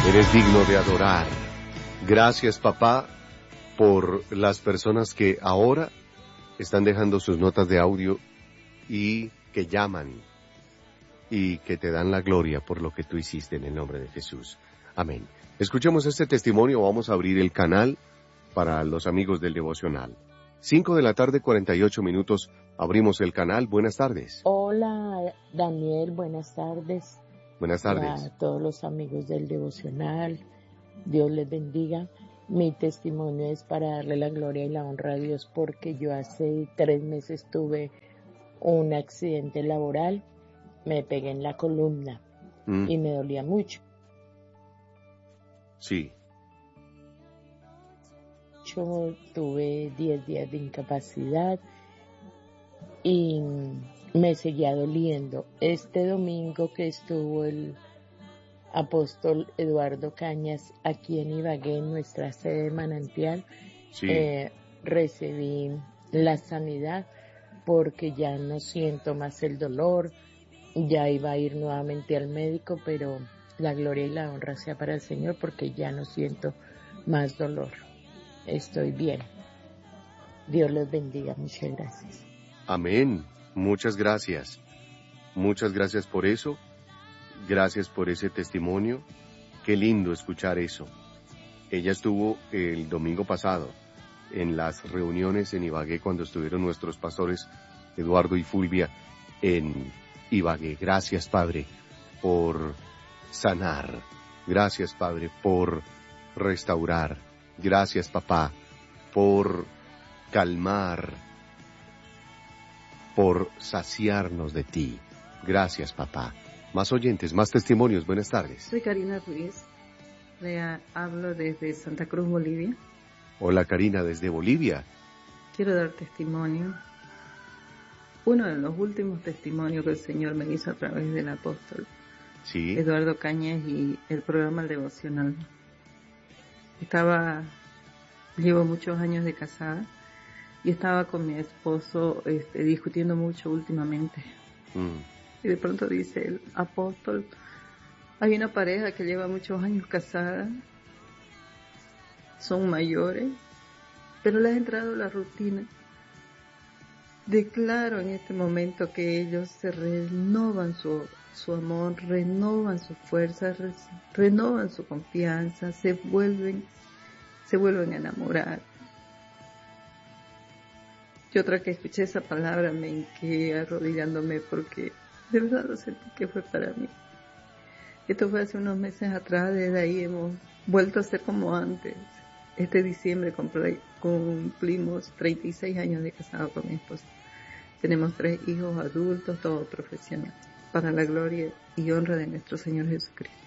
Eres digno de adorar. Gracias, papá, por las personas que ahora están dejando sus notas de audio y que llaman y que te dan la gloria por lo que tú hiciste en el nombre de Jesús. Amén. Escuchemos este testimonio. Vamos a abrir el canal para los amigos del devocional. 5:48 p.m. Abrimos el canal. Buenas tardes. Hola, Daniel. Buenas tardes. Buenas tardes. A todos los amigos del devocional. Dios les bendiga. Mi testimonio es para darle la gloria y la honra a Dios porque yo hace 3 meses tuve un accidente laboral. Me pegué en la columna y me dolía mucho. Sí. Yo tuve 10 días de incapacidad y me seguía doliendo. Este domingo que estuvo el apóstol Eduardo Cañas aquí en Ibagué, en nuestra sede de Manantial, Sí. Recibí la sanidad porque ya no siento más el dolor. Ya iba a ir nuevamente al médico, pero la gloria y la honra sea para el Señor porque ya no siento más dolor. Estoy bien. Dios los bendiga. Muchas gracias. Amén. Muchas gracias. Muchas gracias por eso. Gracias por ese testimonio. Qué lindo escuchar eso. Ella estuvo el domingo pasado en las reuniones en Ibagué cuando estuvieron nuestros pastores Eduardo y Fulvia en Ibagué. Gracias, Padre, por sanar. Gracias, Padre, por restaurar. Gracias, papá, por calmar, por saciarnos de ti. Gracias, papá. Más oyentes, más testimonios. Buenas tardes. Soy Karina Ruiz. Le hablo desde Santa Cruz, Bolivia. Hola, Karina, desde Bolivia. Quiero dar testimonio. Uno de los últimos testimonios que el Señor me hizo a través del apóstol Eduardo Cañas y el programa El Devocional. Llevo muchos años de casada y estaba con mi esposo discutiendo mucho últimamente. Y de pronto dice el apóstol, hay una pareja que lleva muchos años casada, son mayores, pero le ha entrado la rutina. Declaro en este momento que ellos se renovan su amor, renovan sus fuerzas, renovan su confianza, se vuelven a enamorar. Yo otra que escuché esa palabra me quedé arrodillándome porque de verdad lo sentí que fue para mí. Esto fue hace unos meses atrás, desde ahí hemos vuelto a ser como antes. Este diciembre cumplimos 36 años de casado con mi esposo. Tenemos 3 hijos adultos, todos profesionales, para la gloria y honra de nuestro Señor Jesucristo.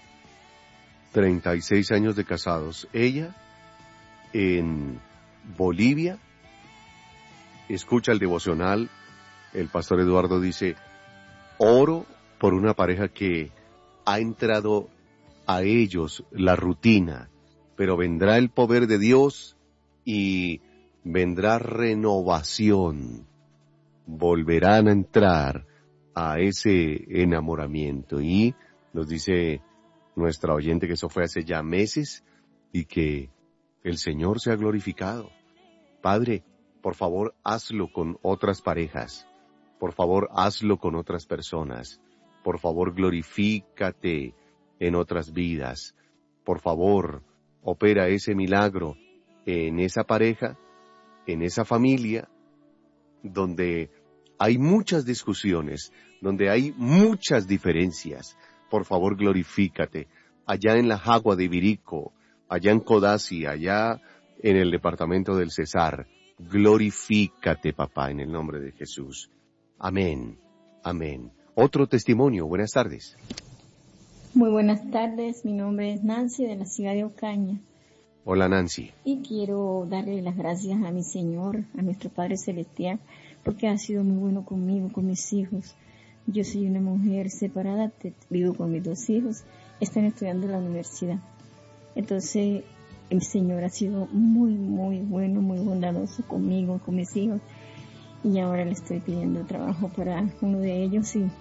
36 años de casados. Ella en Bolivia escucha el devocional. El pastor Eduardo dice, oro por una pareja que ha entrado a ellos la rutina, pero vendrá el poder de Dios y vendrá renovación. Volverán a entrar a ese enamoramiento. Y nos dice nuestra oyente que eso fue hace ya meses y que el Señor se ha glorificado. Padre, por favor, hazlo con otras parejas. Por favor, hazlo con otras personas. Por favor, glorifícate en otras vidas. Por favor, opera ese milagro en esa pareja, en esa familia, donde hay muchas discusiones, donde hay muchas diferencias. Por favor, glorifícate. Allá en la Jagua de Ibirico, allá en Codazzi, allá en el departamento del Cesar, glorifícate, papá, en el nombre de Jesús. Amén. Amén. Otro testimonio. Buenas tardes. Muy buenas tardes. Mi nombre es Nancy de la ciudad de Ocaña. Hola, Nancy. Y quiero darle las gracias a mi Señor, a nuestro Padre Celestial, porque ha sido muy bueno conmigo, con mis hijos. Yo soy una mujer separada, vivo con mis 2 hijos, están estudiando en la universidad. Entonces, el Señor ha sido muy, muy bueno, muy bondadoso conmigo, con mis hijos. Y ahora le estoy pidiendo trabajo para uno de ellos y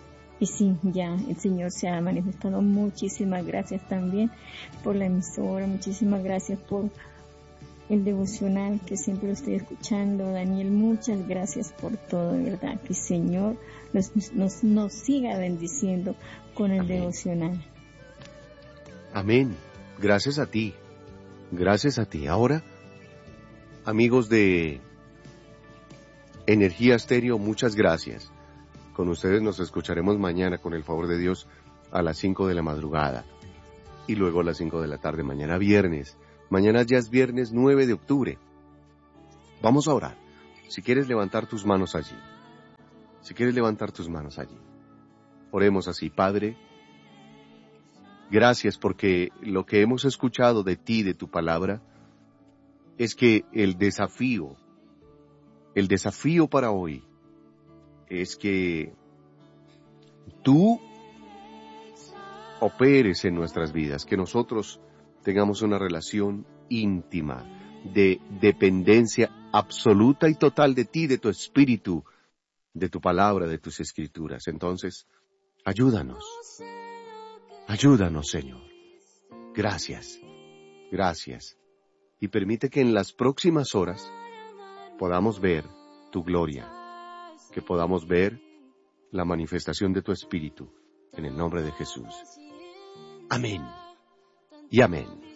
Y sí, ya el Señor se ha manifestado. Muchísimas gracias también por la emisora, muchísimas gracias por el devocional que siempre lo estoy escuchando. Daniel, muchas gracias por todo, de verdad. Que el Señor nos siga bendiciendo con el devocional. Amén. Gracias a ti. Gracias a ti. Ahora, amigos de Energía Estéreo, muchas gracias. Con ustedes nos escucharemos mañana, con el favor de Dios, a las 5 de la madrugada. Y luego a las 5 de la tarde, mañana viernes. Mañana ya es viernes 9 de octubre. Vamos a orar. Si quieres levantar tus manos allí. Si quieres levantar tus manos allí. Oremos así. Padre, gracias porque lo que hemos escuchado de ti, de tu palabra, es que el desafío para hoy es que tú operes en nuestras vidas, que nosotros tengamos una relación íntima, de dependencia absoluta y total de ti, de tu espíritu, de tu palabra, de tus escrituras. Entonces, ayúdanos, Señor. Gracias, gracias. Y permite que en las próximas horas podamos ver tu gloria, que podamos ver la manifestación de tu espíritu, en el nombre de Jesús. Amén y amén.